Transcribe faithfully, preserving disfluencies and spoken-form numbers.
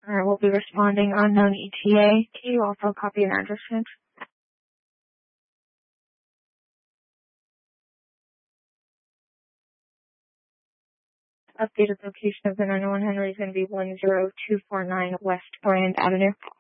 Alright, we'll be responding unknown E T A. Can you also copy an address change? Updated location of the nine one Henry is going to be one zero two four nine West Grand Avenue.